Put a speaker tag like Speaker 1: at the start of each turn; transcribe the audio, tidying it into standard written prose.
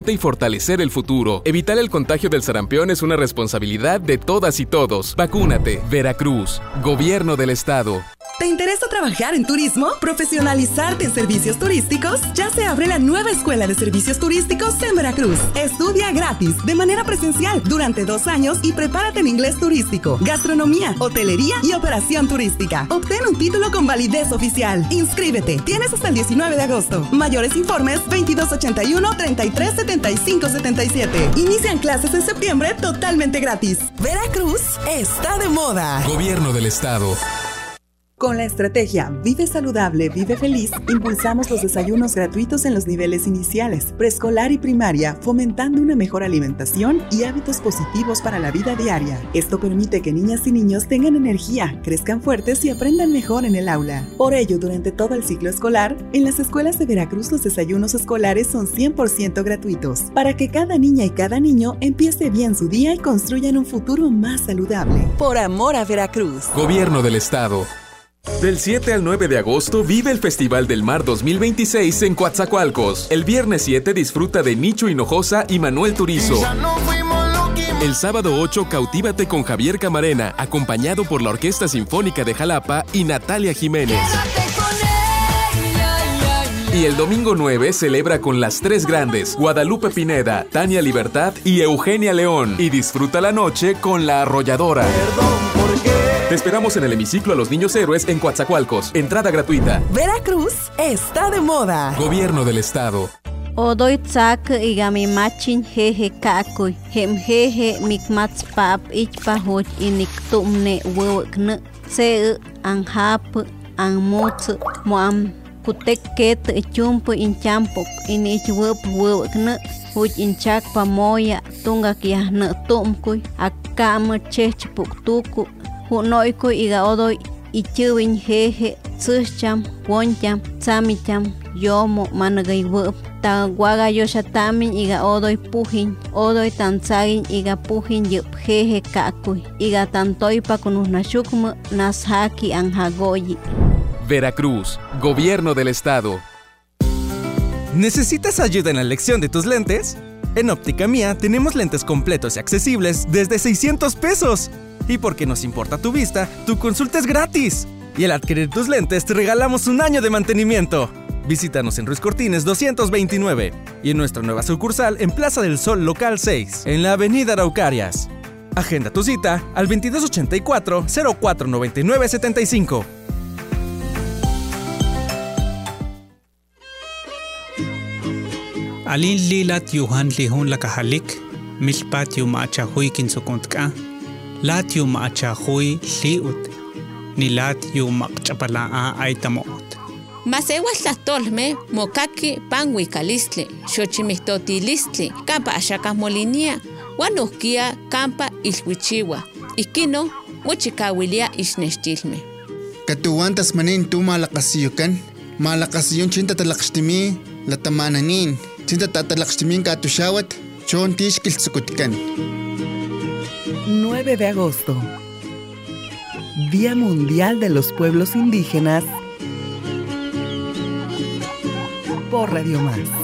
Speaker 1: y fortalecer el futuro. Evitar el contagio del sarampión es una responsabilidad de todas y todos. Vacúnate. Veracruz. Gobierno del Estado.
Speaker 2: ¿Te interesa trabajar en turismo? ¿Profesionalizarte en servicios turísticos? Ya se abre la nueva Escuela de Servicios Turísticos en Veracruz. Estudia gratis, de manera presencial, durante 2 años y prepárate en inglés turístico, gastronomía, hotelería y operación turística. Obtén un título con validez oficial. Inscríbete. Tienes hasta el 19 de agosto. Mayores informes 2281-337577. Inician clases en septiembre totalmente gratis. Veracruz está de moda.
Speaker 1: Gobierno del Estado.
Speaker 2: Con la estrategia Vive Saludable, Vive Feliz, impulsamos los desayunos gratuitos en los niveles iniciales, preescolar y primaria, fomentando una mejor alimentación y hábitos positivos para la vida diaria. Esto permite que niñas y niños tengan energía, crezcan fuertes y aprendan mejor en el aula. Por ello, durante todo el ciclo escolar, en las escuelas de Veracruz los desayunos escolares son 100% gratuitos, para que cada niña y cada niño empiece bien su día y construyan un futuro más saludable. Por amor a Veracruz.
Speaker 1: Gobierno del Estado. Del 7 al 9 de agosto vive el Festival del Mar 2026 en Coatzacoalcos. El viernes 7 disfruta de Nicho Hinojosa y Manuel Turizo. El sábado 8 cautívate con Javier Camarena, acompañado por la Orquesta Sinfónica de Jalapa y Natalia Jiménez. Y el domingo 9 celebra con las 3 grandes, Guadalupe Pineda, Tania Libertad y Eugenia León. Y disfruta la noche con La Arrolladora. Te esperamos en el hemiciclo a los Niños Héroes en Coatzacoalcos. Entrada gratuita.
Speaker 2: Veracruz está de moda.
Speaker 1: Gobierno del Estado.
Speaker 3: Odoy tsak igami machin jeje kakuy. Hem jeje mikmats pap ichpahoch inik tumne wewkne. Se anhap anmutz moam kutek ket chumpu inchampok inich wewkne. Huch inchak pamoya tungak yahne tumkuy. Akam chechpuk tuku. Hunoiko iga odoy ichiwin jeje tsucham poncham tsamicham yomo managay wup tawaga yoshatamin iga odoy pujin odoy tanzagin iga pujin yup jeje kakuy iga tantoypa kunusnashukmu nashaki anjagoyi.
Speaker 1: Veracruz, Gobierno del Estado.
Speaker 4: ¿Necesitas ayuda en la elección de tus lentes? En Óptica Mía tenemos lentes completos y accesibles desde 600 pesos. Y porque nos importa tu vista, tu consulta es gratis. Y al adquirir tus lentes te regalamos 1 año de mantenimiento. Visítanos en Ruiz Cortines 229 y en nuestra nueva sucursal en Plaza del Sol Local 6, en la Avenida Araucarias. Agenda tu cita al 2284-049975.
Speaker 5: Alin lilat yuhan lihun lakahalik, milpat yu maachahuy kinsukuntka. Lat yu maachahuy liut, nilat yu makchapalaa aitamot.
Speaker 6: Masewas tolme mokaki panhuicalistli, xochimihtotilistli, campa axacas molinia, huanuhkia campa ilhuichiwa, ikino mochikawilia ixnextilme.
Speaker 7: Katuantas manin tu malakasiyukan, malakasiyon chinta talakxtimi, latamananin, chinta tatalakxtimin katushawat, chon tixkiltzukutkan.
Speaker 2: 9 de agosto, Día Mundial de los Pueblos Indígenas, por Radio Más.